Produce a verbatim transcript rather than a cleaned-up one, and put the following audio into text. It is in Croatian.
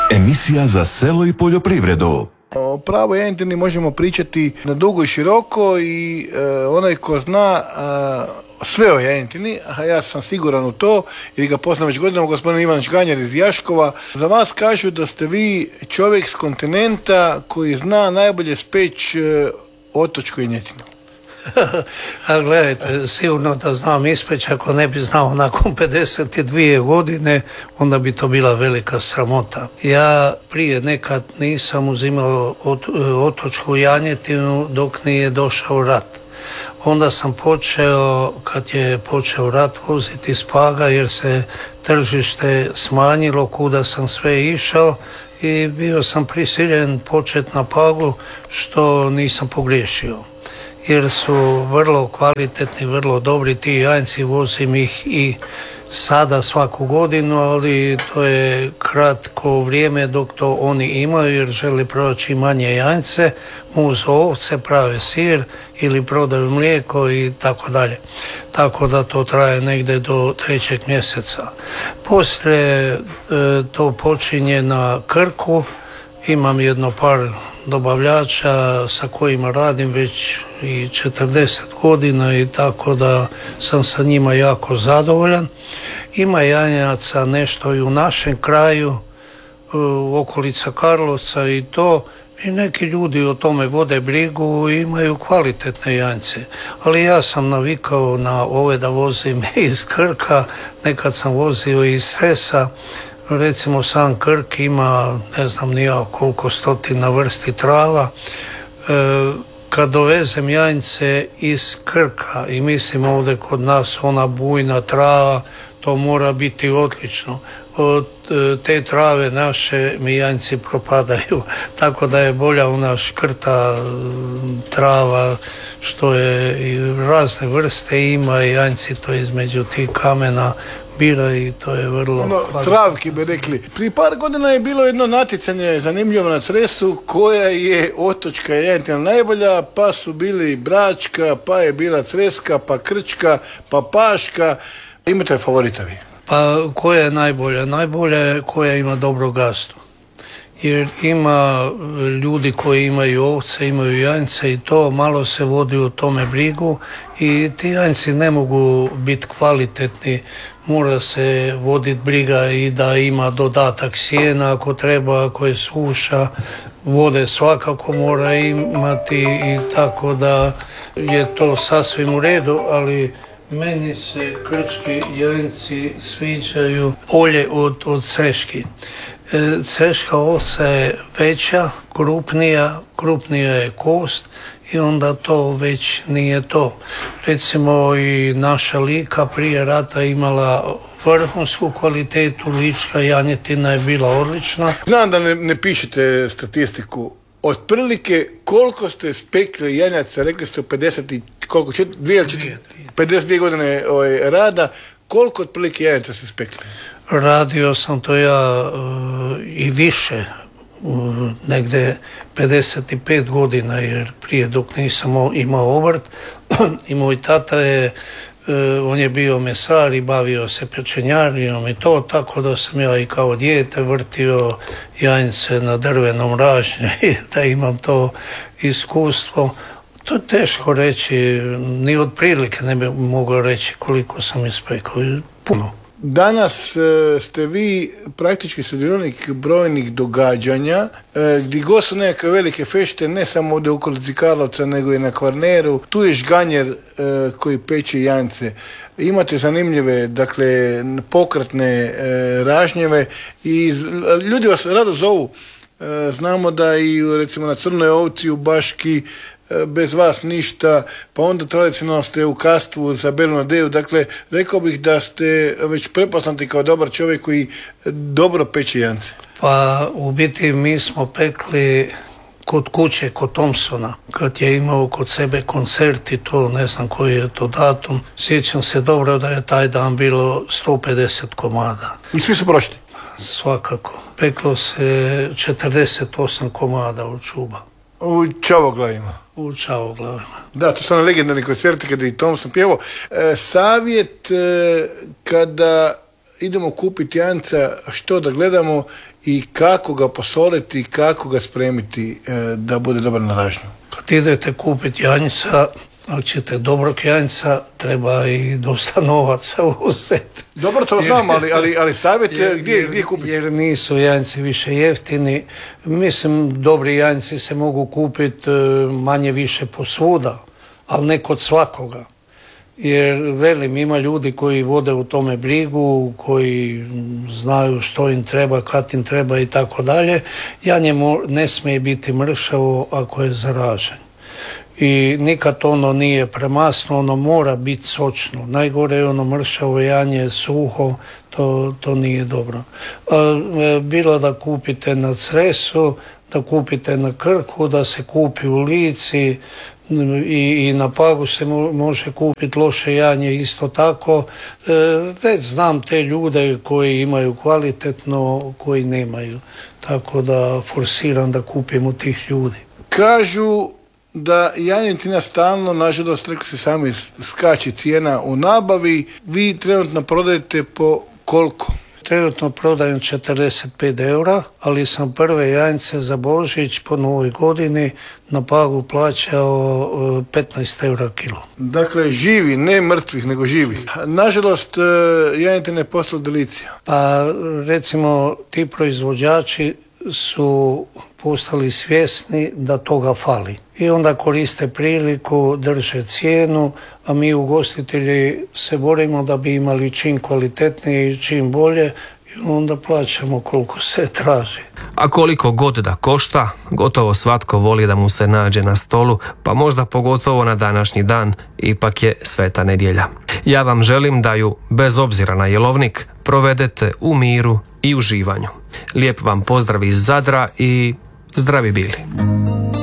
Emisija za selo i poljoprivredu. O pravu janjetini možemo pričati na dugo i široko i e, onaj ko zna a, sve o janjetini, a ja sam siguran u to, jer ga poznam već godinama, gospodin Ivan Žganjar iz Jaškova. Za vas kažu da ste vi čovjek s kontinenta koji zna najbolje speć e, otočku janjetinu. A gledajte, sigurno da znam ispeć, ako ne bi znao nakon pedeset dvije godine, onda bi to bila velika sramota. Ja prije nekad nisam uzimao ot, otočku janjetinu dok nije došao rat. Onda sam počeo, kad je počeo rat, voziti s Paga jer se tržište smanjilo, kuda sam sve išao i bio sam prisiljen početi na Pagu, što nisam pogriješio. Jer su vrlo kvalitetni, vrlo dobri ti janjci, vozim ih i sada svaku godinu, ali to je kratko vrijeme dok to oni imaju jer žele proći manje janjce, muzu ovce, prave sir ili prodaju mlijeko i tako dalje. Tako da to traje negdje do trećeg mjeseca. Poslije e, to počinje na Krku, imam jedno par dobavljača sa kojima radim već i četrdeset godina i tako da sam sa njima jako zadovoljan. Ima janjaca nešto i u našem kraju, u okolica Karlovca i to, i neki ljudi o tome vode brigu i imaju kvalitetne janjce. Ali ja sam navikao na ove da vozim iz Krka, nekad sam vozio iz Cresa. Recimo sam Krk ima, ne znam ni ja koliko stotina vrsti trava. E, kad dovezem janjce iz Krka i mislim ovdje kod nas ona bujna trava, to mora biti odlično. Od e, te trave naše mi janjci propadaju, tako da je bolja ona škrta trava, što je i razne vrste ima i janjci to između tih kamena bira i to je vrlo... No, travki bi rekli. Prije par godina je bilo jedno natjecanje zanimljivo na Cresu koja je otočka janjetina najbolja, pa su bili Bračka, pa je bila Creska, pa Krčka, pa Paška. Imate favorita vi? Pa koja je najbolja? Najbolja je koja ima dobro gastu. Jer ima ljudi koji imaju ovce, imaju janjce i to, malo se vodi o tome brigu i ti janjci ne mogu biti kvalitetni, mora se voditi briga i da ima dodatak sjena ako treba, ako je suša, vode svakako mora imati i tako da je to sasvim u redu, ali meni se krčki janjci sviđaju bolje od, od creški. Creška ovca je veća, krupnija, krupnija je kost i onda to već nije to. Recimo i naša Lika prije rata imala vrhunsku kvalitetu, lička janjetina je bila odlična. Znam da ne, ne pišete statistiku. Otprilike koliko ste spekli janjaca, rekli ste u pedeset i koliko, čet, dvije, čet, pedeset dvije godine ovaj, rada, koliko otprilike janjaca ste spekli? Radio sam to ja uh, i više, uh, negdje pedeset pet godina, jer prije dok nisam imao obrt i moj tata je, uh, on je bio mesar i bavio se pečenjarijom i to, tako da sam ja i kao dijete vrtio janjce na drvenom ražnju i da imam to iskustvo. To je teško reći, ni otprilike ne bi mogao reći koliko sam ispekao, puno. Danas e, ste vi praktički sudionik brojnih događanja, e, gdje god su nekakve velike fešte, ne samo ovdje u okolici Karlovca, nego i na Kvarneru. Tu je Žganjer e, koji peče janjce. Imate zanimljive, dakle, pokretne e, ražnjeve i ljudi vas rado zovu. E, znamo da i recimo na Crnoj ovci u Baški bez vas ništa, pa onda tradicionalno ste u Kastvu za Bernardeju, dakle rekao bih da ste već prepoznati kao dobar čovjek koji dobro peče janjce. Pa u biti mi smo pekli kod kuće, kod Thompsona, kad je imao kod sebe koncert i to, ne znam koji je to datum, sjećam se dobro da je taj dan bilo sto pedeset komada. I svi su prošli? Svakako. Peklo se četrdeset osam komada od čuba. U Čavoglavima. U Čavoglavima. Da, to su ono legendarni koncerti kada i Thompson pjevao. E, savjet e, kada idemo kupiti janjca, što da gledamo i kako ga posoliti, kako ga spremiti da bude dobar na ražnju. Kad idete kupiti janjca, ako ćete dobrog janjca, treba i dosta novaca uzeti. Dobro, to znam, ali, ali, ali savjet je gdje, gdje kupiti? Jer nisu janjci više jeftini. Mislim, dobri janjci se mogu kupiti manje više posvuda, ali ne kod svakoga. Jer, velim, ima ljudi koji vode u tome brigu, koji znaju što im treba, kad im treba i tako dalje. Janje ne smije biti mršavo ako je zaražen. I nikad ono nije premasno, ono mora biti sočno. Najgore je ono mršavo janje, suho, to, to nije dobro. Bilo da kupite na Cresu, da kupite na Krku, da se kupi u Lici, I, i na Pagu se mo, može kupiti loše janje isto tako. E, već znam te ljude koji imaju kvalitetno, koji nemaju. Tako da forsiram da kupim u tih ljudi. Kažu da janjetina stalno, nažalost, rekli se sami, skače cijena u nabavi. Vi trenutno prodajete po koliko? Trenutno prodajem četrdeset pet eura, ali sam prve janjce za Božić po Novoj godini na Pagu plaćao petnaest eura kilo. Dakle, živi, ne mrtvih, nego živih. Nažalost, janjetina je postala delicija. Pa, recimo, ti proizvođači su postali svjesni da toga fali. I onda koriste priliku, drže cijenu, a mi ugostitelji se borimo da bi imali čim kvalitetnije i čim bolje i onda plaćamo koliko se traži. A koliko god da košta, gotovo svatko voli da mu se nađe na stolu, pa možda pogotovo na današnji dan, ipak je sveta nedjelja. Ja vam želim da ju, bez obzira na jelovnik, provedete u miru i uživanju. Lijep vam pozdrav iz Zadra i zdravi bili.